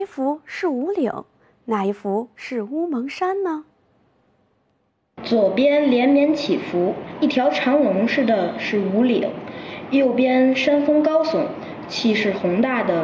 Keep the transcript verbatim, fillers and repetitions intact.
一幅是五岭，哪一幅是乌蒙山呢？ 左边连绵起伏，一条长龙似的是五岭，右边山峰高耸，气势宏大的